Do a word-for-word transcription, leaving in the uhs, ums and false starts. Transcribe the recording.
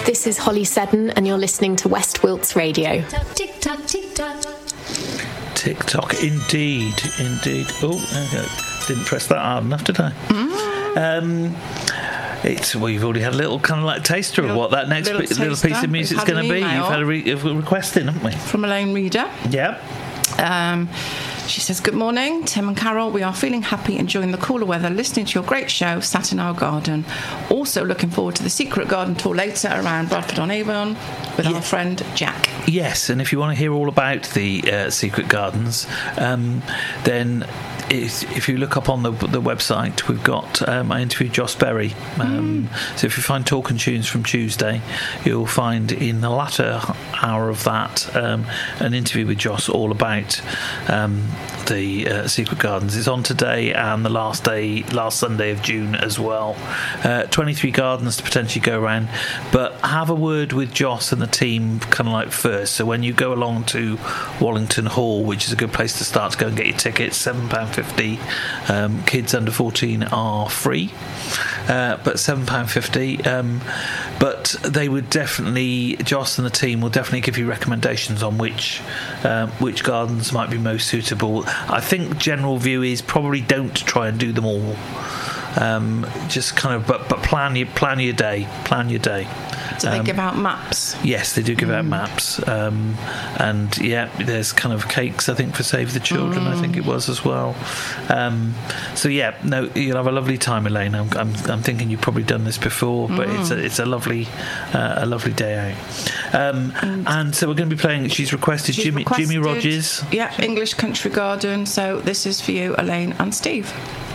This is Holly Seddon, and you're listening to West Wilts Radio. Tick tock, tick tock. Tick tock, indeed, indeed. Oh, okay. Didn't press that hard enough, did I? Mm. Um, it's well, you've already had a little kind of like taster little, of what that next little, bit, little piece of music's going to be. You've had a, re- a request in, haven't we? From Elaine Reader. Yeah. Um, she says, good morning, Tim and Carol. We are feeling happy, enjoying the cooler weather, listening to your great show, sat in our garden. Also looking forward to the Secret Garden tour later around Bradford-on-Avon with yeah. our friend Jack. Yes, and if you want to hear all about the uh, Secret Gardens, um, then if you look up on the the website, we've got um, I interviewed Joss Berry. Um, mm. So if you find Talk and Tunes from Tuesday, you'll find in the latter hour of that um, an interview with Joss all about um, the uh, Secret Gardens. It's on today and the last day, last Sunday of June as well. Uh, twenty-three gardens to potentially go around, but have a word with Joss and the team kind of like first. So when you go along to Wallington Hall, which is a good place to start to go and get your tickets, seven pounds fifty. Um, kids under fourteen are free, uh, but seven pounds fifty. Um, but they would definitely, Joss and the team will definitely give you recommendations on which um, which gardens might be most suitable. I think general view is probably don't try and do them all. Um, just kind of, but but plan your plan your day, plan your day. Do they um, give out maps? Yes, they do give mm. out maps. Um, and yeah, there's kind of cakes, I think, for Save the Children, mm. I think it was as well. Um, so yeah, no, you'll have a lovely time, Elaine. I'm, I'm, I'm thinking you've probably done this before, but mm. it's a, it's a lovely, uh, a lovely day out. Um, and, and so we're going to be playing. She's requested Jimmy, requested, Jimmy Rogers. Yeah, English Country Garden. So this is for you, Elaine and Steve.